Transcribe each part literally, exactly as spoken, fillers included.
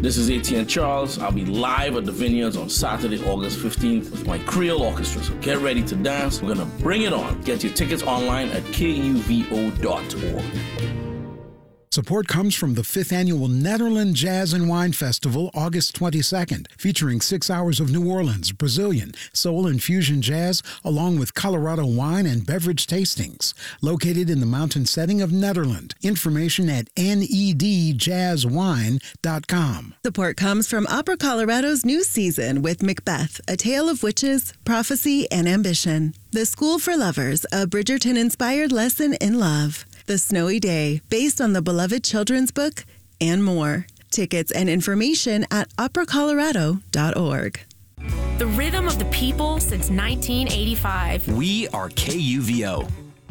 This is Etienne Charles. I'll be live at the Vineyards on Saturday, August fifteenth with my Creole Orchestra. So get ready to dance. We're going to bring it on. Get your tickets online at K U V O dot org. Support comes from the fifth Annual Netherlands Jazz and Wine Festival, August twenty-second, featuring six hours of New Orleans, Brazilian, soul, and fusion jazz, along with Colorado wine and beverage tastings. Located in the mountain setting of Netherlands. Information at N E D jazz wine dot com. Support comes from Opera Colorado's new season with Macbeth, A Tale of Witches, Prophecy, and Ambition. The School for Lovers, a Bridgerton-inspired lesson in love. The Snowy Day, based on the beloved children's book, and more. Tickets and information at opera colorado dot org. The rhythm of the people since nineteen eighty-five. We are K U V O.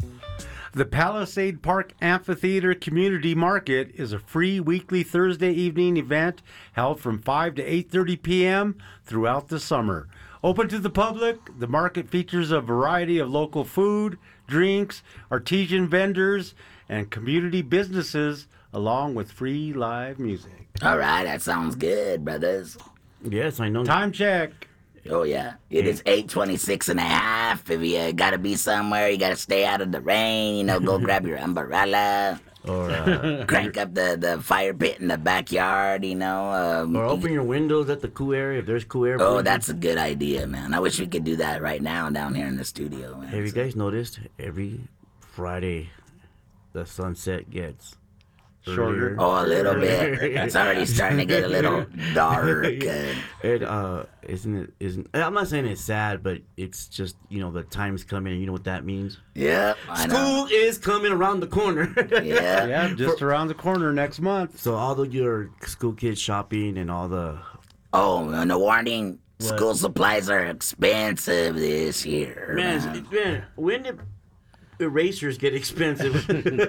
The Palisade Park Amphitheater Community Market is a free weekly Thursday evening event held from five to eight thirty p.m. throughout the summer. Open to the public, the market features a variety of local food, drinks, artisan vendors, and community businesses, along with free live music. All right, that sounds good, brothers. Yes, I know. Time check. Oh, yeah. It is eight twenty-six and a half. If you got to be somewhere, you got to stay out of the rain, you know, go grab your umbrella. Or uh, crank up the, the fire pit in the backyard, you know. Um, or open your windows at the cool area if there's cool air. Oh, that's a good idea, man. I wish we could do that right now down here in the studio, man. Have you guys noticed every Friday the sunset gets shorter? Oh, a little bit. It's already starting to get a little dark. It uh, isn't it? Isn't I'm not saying it's sad, but it's just, you know, the time's coming, and you know what that means. Yeah, I know. School is coming around the corner. Yeah, yeah, just For, around the corner next month. So all of your school kids shopping and all the oh, and a warning: what? School supplies are expensive this year. Man, man. man when did erasers get expensive?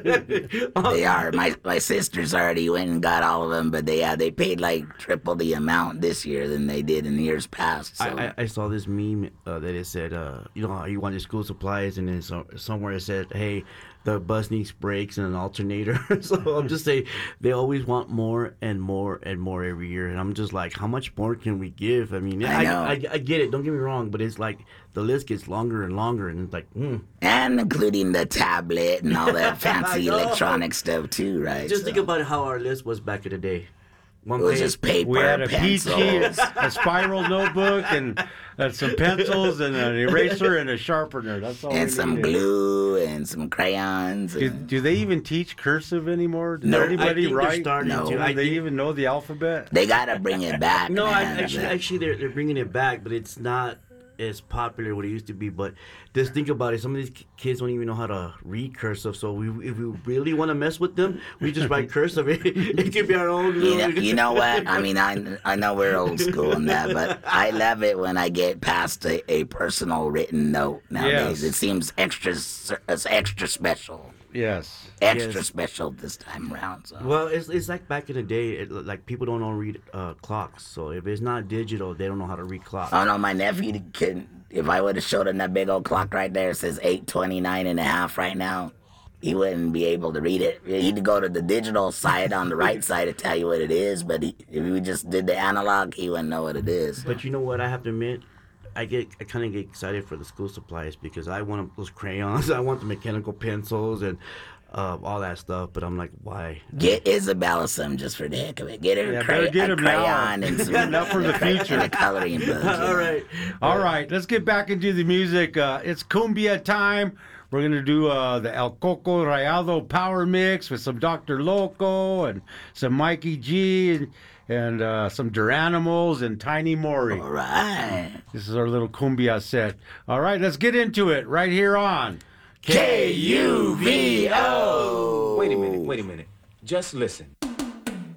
They are. My my sisters already went and got all of them, but they uh, they paid like triple the amount this year than they did in years past. So. I, I, I saw this meme uh, that it said, uh, you know, how you want your school supplies, and then so, somewhere it said, hey, the bus needs brakes and an alternator. So I'm just saying they always want more and more and more every year, and I'm just like, how much more can we give? I mean, I, I, know. I, I get it. Don't get me wrong, but it's like the list gets longer and longer, and it's like, hmm. And including the tablet and all that fancy electronic stuff too, right? Just so. think about how our list was back in the day. One it was just paper, we had a pencils. P G, a spiral notebook, and uh, some pencils, and an eraser, and a sharpener. That's all. And we some needed. glue, and some crayons. Do, and... do they even teach cursive anymore? Does no, anybody I think write? They're no, to. Do I they think... even know the alphabet? They gotta bring it back. No, man. I, actually, actually, they're they're bringing it back, but it's not as popular what it used to be. But just think about it. Some of these kids don't even know how to read cursive. So we, if we really want to mess with them, we just write cursive. It, it could be our own. You know, you know what? I mean, I I know we're old school in that, but I love it when I get past a, a personal written note nowadays. Yes. It seems extra, it's extra special. Yes. Extra Yes. special this time around. So. Well, it's it's like back in the day. It, like people don't know how to read uh, clocks. So if it's not digital, they don't know how to read clocks. Oh no, my nephew can. If I would have showed him that big old clock right there, it says eight twenty-nine and a half right now. He wouldn't be able to read it. He'd go to the digital side on the right side to tell you what it is. But he, if we just did the analog, he wouldn't know what it is. But you know what? I have to admit, I get I kind of get excited for the school supplies because I want those crayons. I want the mechanical pencils and uh, all that stuff. But I'm like, why? Get Isabella some just for the heck of it. Get her Yeah, a, cray- better get a him crayon now. and some Not for the future. and a coloring book. you All know. right. All right, let's get back into the music. Uh, it's cumbia time. We're going to do uh, the El Coco Rayado Power Mix with some Doctor Loco and some Mikey G and, and uh, some Duranimals and Tiny Maury. All right. This is our little cumbia set. All right, let's get into it right here on K U V O. Wait a minute, wait a minute. Just listen.